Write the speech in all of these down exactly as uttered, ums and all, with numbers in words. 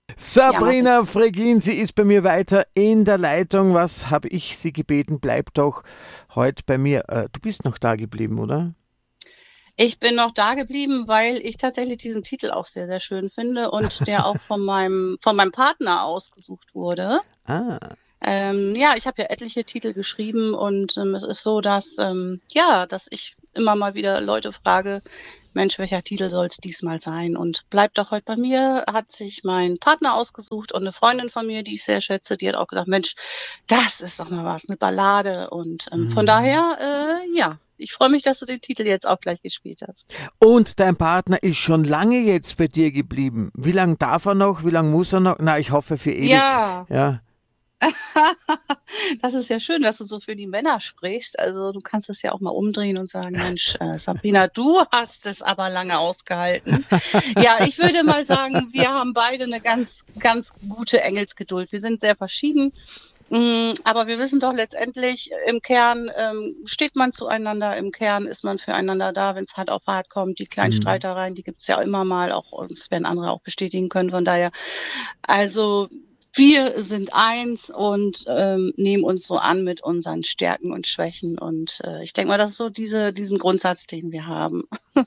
Ja, mache ich. Sabrina Fregin, sie ist bei mir weiter in der Leitung. Was habe ich sie gebeten? Bleib doch heute bei mir. Äh, du bist noch da geblieben, oder? Ich bin noch da geblieben, weil ich tatsächlich diesen Titel auch sehr, sehr schön finde und der auch von meinem, von meinem Partner ausgesucht wurde. Ah. Ähm, ja, ich habe ja etliche Titel geschrieben und ähm, es ist so, dass, ähm, ja, dass ich immer mal wieder Leute frage, Mensch, welcher Titel soll es diesmal sein? Und bleibt doch heute bei mir, hat sich mein Partner ausgesucht und eine Freundin von mir, die ich sehr schätze, die hat auch gesagt, Mensch, das ist doch mal was, eine Ballade. Und ähm, von Mhm. daher, äh, ja, ich freue mich, dass du den Titel jetzt auch gleich gespielt hast. Und dein Partner ist schon lange jetzt bei dir geblieben. Wie lange darf er noch? Wie lange muss er noch? Na, ich hoffe für ewig. Ja, Ja. das ist ja schön, dass du so für die Männer sprichst. Also du kannst es ja auch mal umdrehen und sagen, Mensch, äh, Sabrina, du hast es aber lange ausgehalten. Ja, ich würde mal sagen, wir haben beide eine ganz, ganz gute Engelsgeduld. Wir sind sehr verschieden, mm, aber wir wissen doch letztendlich, im Kern ähm, steht man zueinander, im Kern ist man füreinander da, wenn es hart auf hart kommt. Die kleinen Mhm. Streitereien, die gibt es ja immer mal, auch und das werden andere auch bestätigen können. Von daher, also wir sind eins und ähm, nehmen uns so an mit unseren Stärken und Schwächen. Und äh, ich denke mal, das ist so diese, diesen Grundsatz, den wir haben.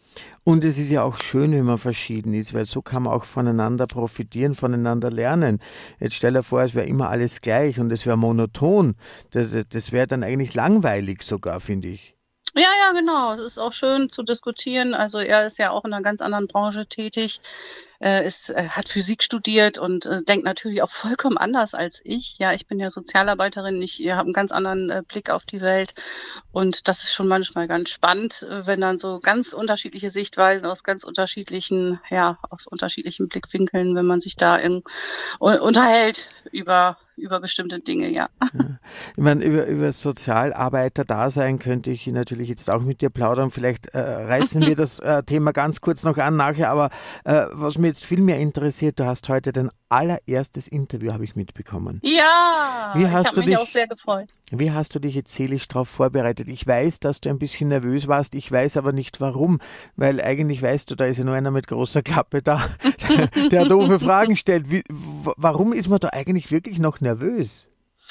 Und es ist ja auch schön, wenn man verschieden ist, weil so kann man auch voneinander profitieren, voneinander lernen. Jetzt stell dir vor, es wäre immer alles gleich und es wäre monoton. Das, das wäre dann eigentlich langweilig sogar, finde ich. Ja, ja, genau. Es ist auch schön zu diskutieren. Also er ist ja auch in einer ganz anderen Branche tätig. äh, ist, äh, hat Physik studiert und äh, denkt natürlich auch vollkommen anders als ich. Ja, ich bin ja Sozialarbeiterin, ich habe einen ganz anderen äh, Blick auf die Welt und das ist schon manchmal ganz spannend, äh, wenn dann so ganz unterschiedliche Sichtweisen aus ganz unterschiedlichen, ja, aus unterschiedlichen Blickwinkeln, wenn man sich da in, u- unterhält über, über bestimmte Dinge, ja. Ja. Ich meine, über, über Sozialarbeiter-Dasein könnte ich natürlich jetzt auch mit dir plaudern. Vielleicht äh, reißen wir das äh, Thema ganz kurz noch an nachher, aber äh, was mir jetzt viel mehr interessiert, du hast heute dein allererstes Interview, habe ich mitbekommen. Wie Ja, ich hast habe du mich auch dich, sehr gefreut. wie hast du dich jetzt seelisch darauf vorbereitet? Ich weiß, dass du ein bisschen nervös warst, ich weiß aber nicht warum, weil eigentlich weißt du, da ist ja nur einer mit großer Klappe da, der doofe Fragen stellt. Wie, w- warum ist man da eigentlich wirklich noch nervös?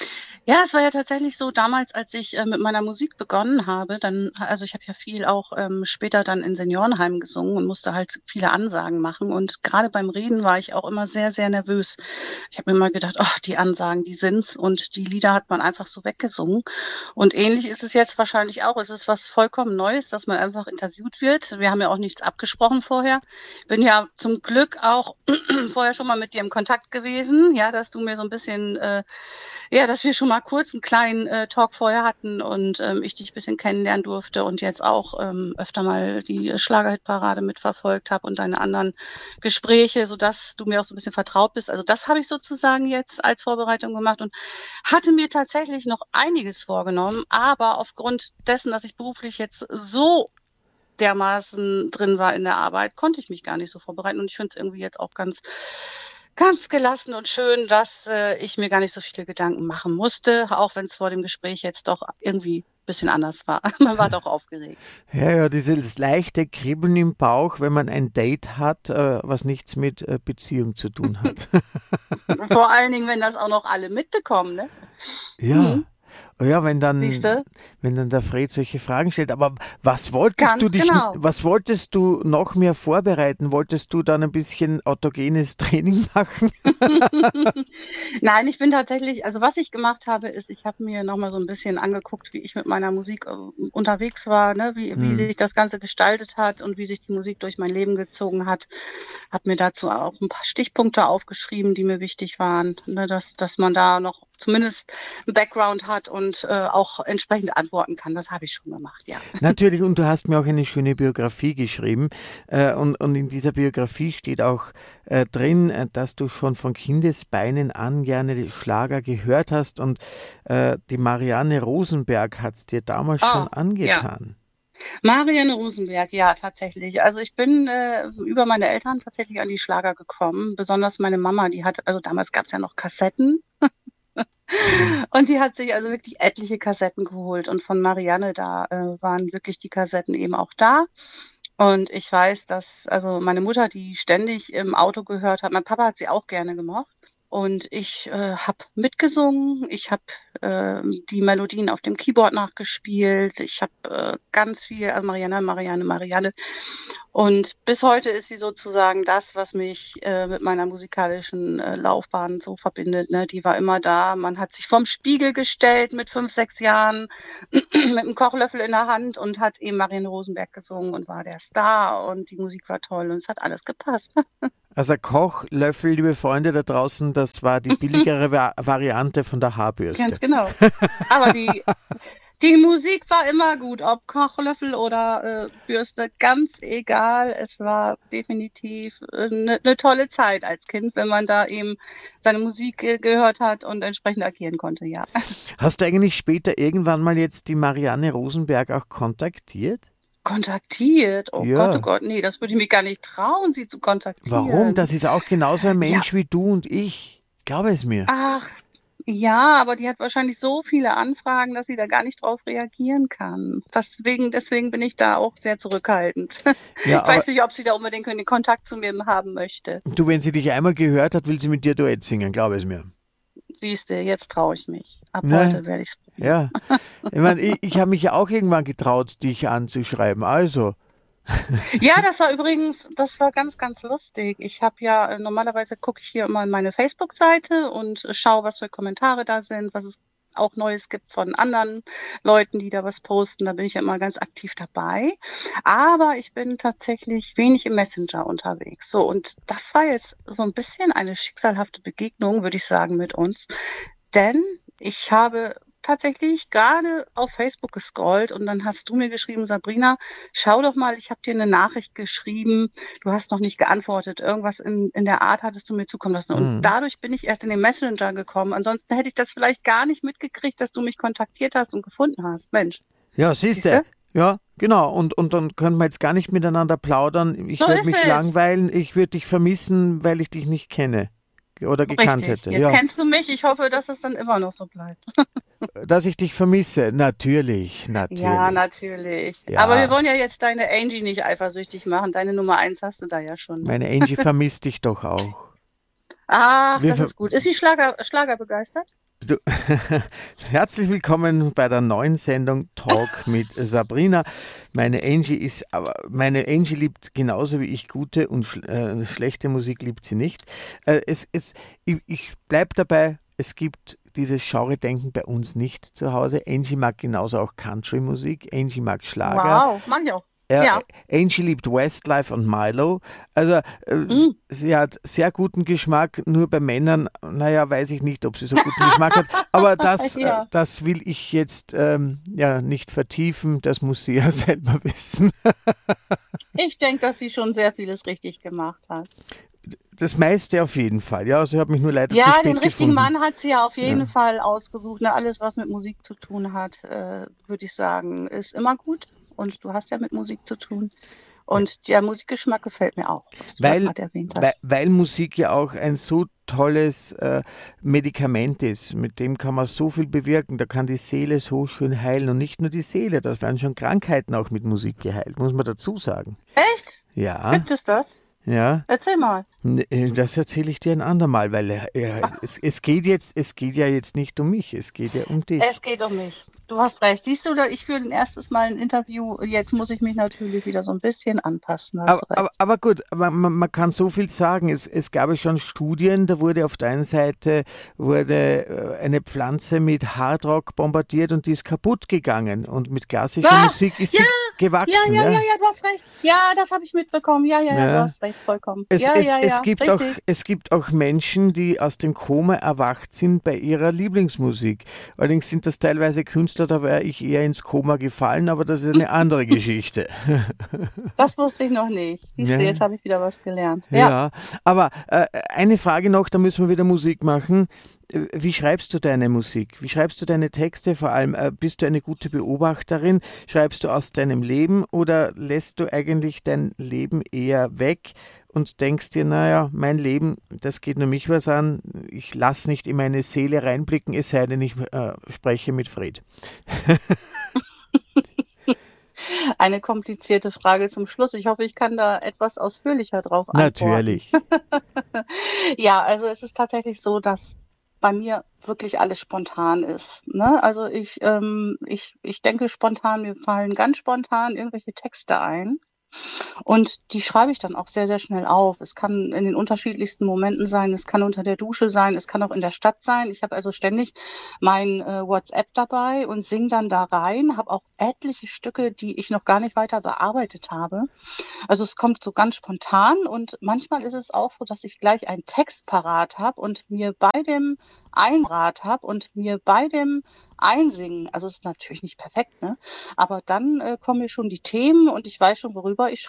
Ja, es war ja tatsächlich so damals, als ich äh, mit meiner Musik begonnen habe, dann, also ich habe ja viel auch ähm, später dann in Seniorenheimen gesungen und musste halt viele Ansagen machen. Und gerade beim Reden war ich auch immer sehr, sehr nervös. Ich habe mir immer gedacht, oh, die Ansagen, die sind's. Und die Lieder hat man einfach so weggesungen. Und ähnlich ist es jetzt wahrscheinlich auch. Es ist was vollkommen Neues, dass man einfach interviewt wird. Wir haben ja auch nichts abgesprochen vorher. Bin ja zum Glück auch vorher schon mal mit dir im Kontakt gewesen, ja, dass du mir so ein bisschen äh, ja, dass wir schon mal kurz einen kleinen, äh, Talk vorher hatten und, ähm, ich dich ein bisschen kennenlernen durfte und jetzt auch, ähm, öfter mal die Schlagerhitparade mitverfolgt habe und deine anderen Gespräche, sodass du mir auch so ein bisschen vertraut bist. Also, das habe ich sozusagen jetzt als Vorbereitung gemacht und hatte mir tatsächlich noch einiges vorgenommen, aber aufgrund dessen, dass ich beruflich jetzt so dermaßen drin war in der Arbeit, konnte ich mich gar nicht so vorbereiten und ich finde es irgendwie jetzt auch ganz ganz gelassen und schön, dass, äh, ich mir gar nicht so viele Gedanken machen musste, auch wenn es vor dem Gespräch jetzt doch irgendwie ein bisschen anders war. Man war doch aufgeregt. Ja, ja, dieses leichte Kribbeln im Bauch, wenn man ein Date hat, äh, was nichts mit äh, Beziehung zu tun hat. Vor allen Dingen, wenn das auch noch alle mitbekommen, ne? Ja, Mhm. ja, wenn Siehst dann, du? wenn dann der Fred solche Fragen stellt. Aber was wolltest du Ganz dich, genau. was wolltest du noch mehr vorbereiten? Wolltest du dann ein bisschen autogenes Training machen? Nein, ich bin tatsächlich, also was ich gemacht habe, ist, ich habe mir noch mal so ein bisschen angeguckt, wie ich mit meiner Musik, äh, unterwegs war, ne, wie wie Hm. sich das Ganze gestaltet hat und wie sich die Musik durch mein Leben gezogen hat. Habe mir dazu auch ein paar Stichpunkte aufgeschrieben, die mir wichtig waren, ne, dass dass man da noch zumindest 'n Background hat und, äh, auch entsprechend antworten kann. Das habe ich schon gemacht, ja. Natürlich, und du hast mir auch eine schöne Biografie geschrieben. Äh, und, und in dieser Biografie steht auch äh, drin, äh, dass du schon von Kindesbeinen an gerne die Schlager gehört hast und äh, die Marianne Rosenberg hat es dir damals schon Ah, ja. angetan. Marianne Rosenberg, ja, tatsächlich. Also, ich bin, äh, über meine Eltern tatsächlich an die Schlager gekommen, besonders meine Mama, die hat, also, damals gab's ja noch Kassetten Mhm. und die hat sich also wirklich etliche Kassetten geholt und von Marianne, da, äh, waren wirklich die Kassetten eben auch da. Und ich weiß, dass also meine Mutter die ständig im Auto gehört hat. Mein Papa hat sie auch gerne gemocht. Und ich, äh, habe mitgesungen. Ich habe, ähm, die Melodien auf dem Keyboard nachgespielt. Ich habe, äh, ganz viel also Marianne, Marianne, Marianne. Und bis heute ist sie sozusagen das, was mich, äh, mit meiner musikalischen, äh, Laufbahn so verbindet, ne? Die war immer da. Man hat sich vorm Spiegel gestellt mit fünf, sechs Jahren mit 'm Kochlöffel in der Hand und hat eben Marianne Rosenberg gesungen und war der Star und die Musik war toll und es hat alles gepasst. Also Kochlöffel, liebe Freunde da draußen, das war die billigere Va Variante von der Ganz Haarbürste. genau. Aber die die Musik war immer gut, ob Kochlöffel oder, äh, Bürste, ganz egal. Es war definitiv, äh, 'ne 'ne tolle Zeit als Kind, wenn man da eben seine Musik ge gehört hat und entsprechend agieren konnte, ja. Hast du eigentlich später irgendwann mal jetzt die Marianne Rosenberg auch kontaktiert? Kontaktiert? Oh Gott, oh Ja. Gott, ne, das würde ich mich gar nicht trauen, sie zu Warum? kontaktieren. Das ist auch genauso ein Ja. Mensch wie du und ich. Glaube es mir. Ach, ja, aber die hat wahrscheinlich so viele Anfragen, dass sie da gar nicht drauf reagieren kann. Deswegen deswegen bin ich da auch sehr zurückhaltend. Ja, Ich aber weiß nicht, ob sie da unbedingt den Kontakt zu mir haben möchte. du, wenn sie dich einmal gehört hat, will sie mit dir Duett singen, glaube es mir. Siehste, jetzt traue ich mich. Ab Ne? heute werde ich's probieren. Ja. Ich meine, ich, ich habe mich ja auch irgendwann getraut, dich anzuschreiben. Also, Ja, das war übrigens das war ganz, ganz lustig. Ich habe ja äh, normalerweise gucke ich hier immer in meine Facebook-Seite und äh, schaue, was für Kommentare da sind, was es auch Neues gibt von anderen Leuten, die da was posten. Da bin ich ja immer ganz aktiv dabei. Aber ich bin tatsächlich wenig im Messenger unterwegs. So, und das war jetzt so ein bisschen eine schicksalhafte Begegnung, würde ich sagen, mit uns. Denn ich habe tatsächlich gerade auf Facebook gescrollt und dann hast du mir geschrieben: „Sabrina, schau doch mal, ich habe dir eine Nachricht geschrieben. Du hast noch nicht geantwortet.“ Irgendwas in in der Art hattest du mir zukommen lassen. Und mhm. dadurch bin ich erst in den Messenger gekommen. Ansonsten hätte ich das vielleicht gar nicht mitgekriegt, dass du mich kontaktiert hast und gefunden hast. Mensch, Ja, siehste. siehste? Ja, genau. Und, und dann können wir jetzt gar nicht miteinander plaudern. Ich So würde ist mich es. langweilen. Ich würde dich vermissen, weil ich dich nicht kenne oder gekannt Richtig. hätte. Jetzt Ja, kennst du mich. Ich hoffe, dass es dann immer noch so bleibt. dass ich dich vermisse. Natürlich, Ja, natürlich. natürlich. Aber wir Ja, wollen ja jetzt deine Angie nicht eifersüchtig machen. Deine Nummer eins hast du da ja schon, ne? meine Angie vermisst dich doch auch. Ach, Wir das ver ist gut. Ist sie Schlager schlagerbegeistert? du Herzlich willkommen bei der neuen Sendung Talk mit Sabrina. Meine Angie ist, aber meine Angie liebt genauso wie ich gute und schl äh, schlechte Musik liebt sie nicht. Äh, es, es, ich ich bleibe dabei, es gibt dieses Genre-Denken bei uns nicht zu Hause. Angie mag genauso auch Country-Musik, Angie mag Schlager. Wow, mag ich auch. Ja, Ja. Angie liebt Westlife und Milo. Also äh, s- Mhm. sie hat sehr guten Geschmack, nur bei Männern, naja, weiß ich nicht, ob sie so guten Geschmack hat. Aber das, äh, Ja. das will ich jetzt ähm, ja nicht vertiefen, das muss sie ja selber wissen. Ich denke, dass sie schon sehr vieles richtig gemacht hat. Das meiste auf jeden Fall. Ja, also ich habe mich nur leider zu Ja, den spät richtigen gefunden. Mann hat sie ja auf jeden Ja. Fall ausgesucht. Ne? Alles, was mit Musik zu tun hat, äh, würde ich sagen, ist immer gut. Und du hast ja mit Musik zu tun. Ja. Und der Musikgeschmack gefällt mir auch, was du da Weil, gerade erwähnt weil, hast. weil Musik ja auch ein so tolles äh, Medikament ist. Mit dem kann man so viel bewirken. Da kann die Seele so schön heilen. Und nicht nur die Seele, das werden schon Krankheiten auch mit Musik geheilt, muss man dazu sagen. Echt? Ja, Gibt es das? ja. Erzähl mal. N- äh, Das erzähle ich dir ein andermal, weil äh, es, es geht jetzt, es geht ja jetzt nicht um mich, es geht ja um dich. Es geht um mich. Du hast recht. Siehst du, da ich führe ein erstes Mal ein Interview. Jetzt muss ich mich natürlich wieder so ein bisschen anpassen. Da hast Aber, du aber, recht. aber gut, aber man, man kann so viel sagen. Es, es gab ja schon Studien, da wurde auf der einen Seite wurde äh, eine Pflanze mit Hardrock bombardiert und die ist kaputt gegangen. Und mit klassischer Ah, Musik ist ja, sie ja, gewachsen. ja, ja, Ja? ja, du hast recht. Ja, das habe ich mitbekommen. Ja, ja, ja, du Ja. hast recht, vollkommen. Es, Ja, es, ja, es, ja, gibt auch, richtig. es gibt auch Menschen, die aus dem Koma erwacht sind bei ihrer Lieblingsmusik. Allerdings sind das teilweise Künstler, da wäre ich eher ins Koma gefallen, aber das ist eine andere Geschichte. Das wusste ich noch nicht. Siehst du, Ja, jetzt habe ich wieder was gelernt. Ja. ja. Aber äh, eine Frage noch, da müssen wir wieder Musik machen. Äh, Wie schreibst du deine Musik? Wie schreibst du deine Texte? Vor allem, äh, bist du eine gute Beobachterin? Schreibst du aus deinem Leben oder lässt du eigentlich dein Leben eher weg und denkst dir, naja, mein Leben, das geht nur mich was an. Ich lasse nicht in meine Seele reinblicken, es sei denn, ich äh, spreche mit Fred. eine komplizierte Frage zum Schluss. Ich hoffe, ich kann da etwas ausführlicher drauf antworten. Natürlich. Ja, also es ist tatsächlich so, dass bei mir wirklich alles spontan ist. Ne? Also ich, ähm, ich, ich denke spontan, mir fallen ganz spontan irgendwelche Texte ein. Und die schreibe ich dann auch sehr, sehr schnell auf. Es kann in den unterschiedlichsten Momenten sein, es kann unter der Dusche sein, es kann auch in der Stadt sein. Ich habe also ständig mein äh, WhatsApp dabei und singe dann da rein, habe auch etliche Stücke, die ich noch gar nicht weiter bearbeitet habe. Also es kommt so ganz spontan und manchmal ist es auch so, dass ich gleich einen Text parat habe und mir bei dem Einrat habe und mir bei dem Einsingen, also es ist natürlich nicht perfekt, ne? Aber dann äh, kommen mir schon die Themen und ich weiß schon, worüber ich